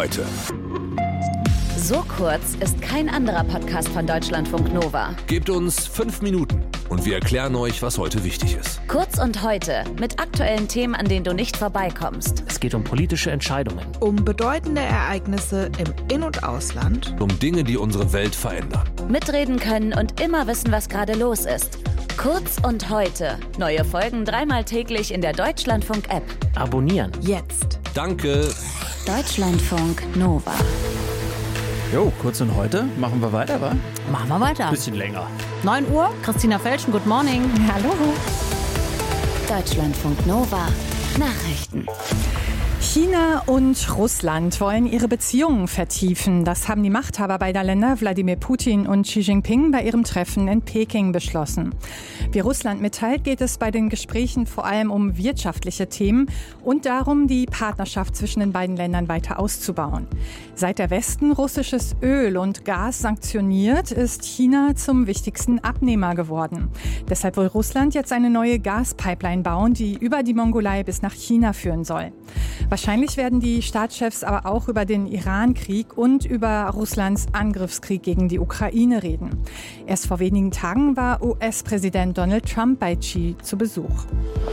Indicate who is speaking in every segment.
Speaker 1: heute.
Speaker 2: So kurz ist kein anderer Podcast von Deutschlandfunk Nova.
Speaker 1: Gebt uns 5 Minuten und wir erklären euch, was heute wichtig ist.
Speaker 2: Kurz und heute mit aktuellen Themen, an denen du nicht vorbeikommst.
Speaker 3: Es geht um politische Entscheidungen.
Speaker 4: Um bedeutende Ereignisse im In- und Ausland.
Speaker 1: Um Dinge, die unsere Welt verändern.
Speaker 2: Mitreden können und immer wissen, was gerade los ist. Kurz und heute. Neue Folgen 3-mal täglich in der Deutschlandfunk-App.
Speaker 3: Abonnieren.
Speaker 4: Jetzt.
Speaker 1: Danke.
Speaker 2: Deutschlandfunk Nova.
Speaker 5: Jo, kurz und heute. Machen wir weiter, wa?
Speaker 6: Machen wir weiter.
Speaker 5: Bisschen länger.
Speaker 6: 9 Uhr, Christina Felschen, good morning.
Speaker 2: Hallo. Deutschlandfunk Nova. Nachrichten.
Speaker 7: China und Russland wollen ihre Beziehungen vertiefen. Das haben die Machthaber beider Länder, Wladimir Putin und Xi Jinping, bei ihrem Treffen in Peking beschlossen. Wie Russland mitteilt, geht es bei den Gesprächen vor allem um wirtschaftliche Themen und darum, die Partnerschaft zwischen den beiden Ländern weiter auszubauen. Seit der Westen russisches Öl und Gas sanktioniert, ist China zum wichtigsten Abnehmer geworden. Deshalb will Russland jetzt eine neue Gaspipeline bauen, die über die Mongolei bis nach China führen soll. Wahrscheinlich werden die Staatschefs aber auch über den Iran-Krieg und über Russlands Angriffskrieg gegen die Ukraine reden. Erst vor wenigen Tagen war US-Präsident Donald Trump bei Xi zu Besuch.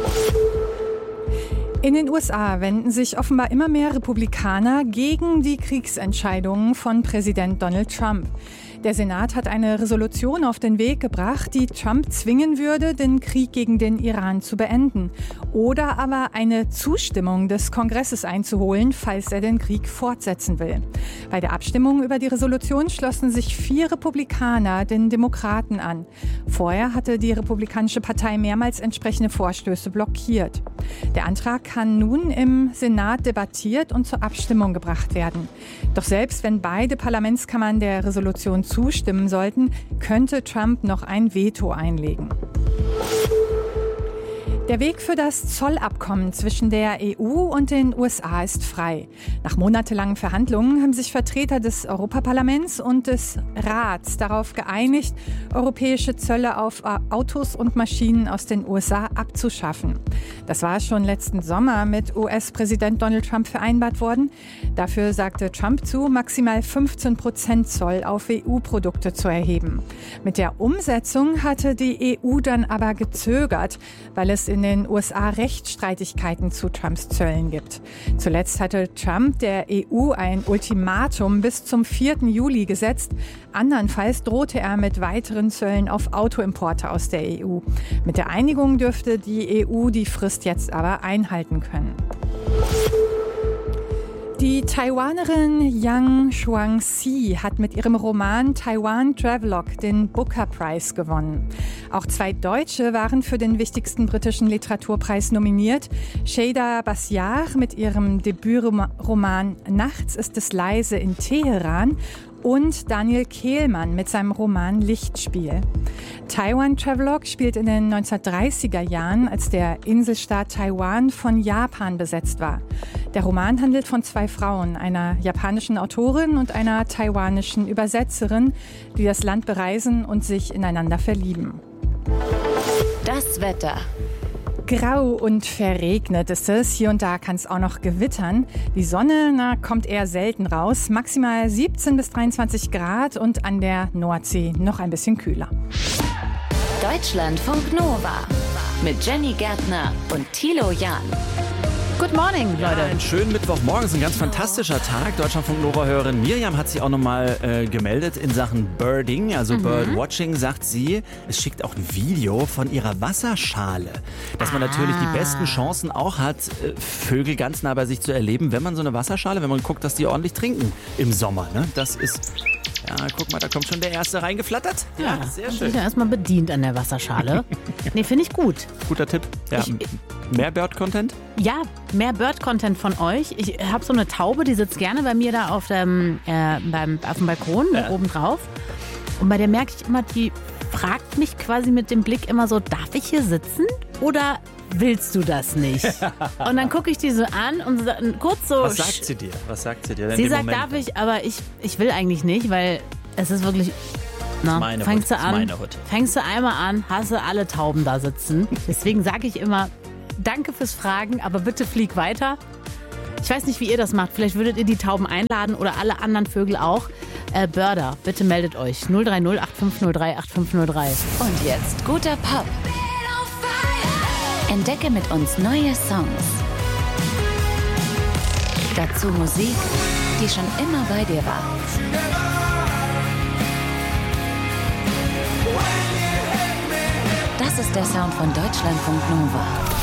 Speaker 7: In den USA wenden sich offenbar immer mehr Republikaner gegen die Kriegsentscheidungen von Präsident Donald Trump. Der Senat hat eine Resolution auf den Weg gebracht, die Trump zwingen würde, den Krieg gegen den Iran zu beenden. Oder aber eine Zustimmung des Kongresses einzuholen, falls er den Krieg fortsetzen will. Bei der Abstimmung über die Resolution schlossen sich 4 Republikaner den Demokraten an. Vorher hatte die Republikanische Partei mehrmals entsprechende Vorstöße blockiert. Der Antrag kann nun im Senat debattiert und zur Abstimmung gebracht werden. Doch selbst wenn beide Parlamentskammern der Resolution zustimmen sollten, könnte Trump noch ein Veto einlegen. Der Weg für das Zollabkommen zwischen der EU und den USA ist frei. Nach monatelangen Verhandlungen haben sich Vertreter des Europaparlaments und des Rats darauf geeinigt, europäische Zölle auf Autos und Maschinen aus den USA abzuschaffen. Das war schon letzten Sommer mit US-Präsident Donald Trump vereinbart worden. Dafür sagte Trump zu, maximal 15% Zoll auf EU-Produkte zu erheben. Mit der Umsetzung hatte die EU dann aber gezögert, weil es in den USA Rechtsstreitigkeiten zu Trumps Zöllen gibt. Zuletzt hatte Trump der EU ein Ultimatum bis zum 4. Juli gesetzt. Andernfalls drohte er mit weiteren Zöllen auf Autoimporte aus der EU. Mit der Einigung dürfte die EU die Frist jetzt aber einhalten können. Die Taiwanerin Yang Xuanxi hat mit ihrem Roman Taiwan Travelogue den Booker Prize gewonnen. Auch 2 Deutsche waren für den wichtigsten britischen Literaturpreis nominiert. Shada Basiar mit ihrem Debütroman Nachts ist es leise in Teheran und Daniel Kehlmann mit seinem Roman Lichtspiel. Taiwan Travelogue spielt in den 1930er Jahren, als der Inselstaat Taiwan von Japan besetzt war. Der Roman handelt von 2 Frauen, einer japanischen Autorin und einer taiwanischen Übersetzerin, die das Land bereisen und sich ineinander verlieben.
Speaker 2: Das Wetter.
Speaker 7: Grau und verregnet ist es. Hier und da kann es auch noch gewittern. Die Sonne kommt eher selten raus. Maximal 17 bis 23 Grad und an der Nordsee noch ein bisschen kühler.
Speaker 2: Deutschlandfunk Nova. Mit Jenny Gärtner und Thilo Jahn.
Speaker 6: Good morning, Leute.
Speaker 5: Einen schönen Mittwochmorgen, ist ein ganz fantastischer Tag. Deutschlandfunk Nova-Hörerin Miriam hat sich auch nochmal gemeldet in Sachen Birding, also Birdwatching, sagt sie. Es schickt auch ein Video von ihrer Wasserschale, dass man natürlich die besten Chancen auch hat, Vögel ganz nah bei sich zu erleben, wenn man so eine Wasserschale, wenn man guckt, dass die ordentlich trinken im Sommer. Ne? Das ist... Ja, guck mal, da kommt schon der Erste reingeflattert. Ja, sehr schön.
Speaker 6: Ich bin erstmal bedient an der Wasserschale. Nee, finde ich gut.
Speaker 5: Guter Tipp. Ja, mehr Bird-Content?
Speaker 6: Ja, mehr Bird-Content von euch. Ich habe so eine Taube, die sitzt gerne bei mir da auf dem Balkon, oben drauf. Und bei der merke ich immer, die fragt mich quasi mit dem Blick immer so, darf ich hier sitzen? Oder willst du das nicht? Und dann gucke ich die so an und kurz so...
Speaker 5: Was sagt sie dir?
Speaker 6: Sie sagt, darf ich, aber ich will eigentlich nicht, weil es ist wirklich... Fängst du einmal an, hast du alle Tauben da sitzen. Deswegen sage ich immer, danke fürs Fragen, aber bitte flieg weiter. Ich weiß nicht, wie ihr das macht. Vielleicht würdet ihr die Tauben einladen oder alle anderen Vögel auch. Börder, bitte meldet euch. 030 8503 8503.
Speaker 2: Und jetzt guter Pop. Entdecke mit uns neue Songs. Dazu Musik, die schon immer bei dir war. Das ist der Sound von Deutschlandfunk Nova.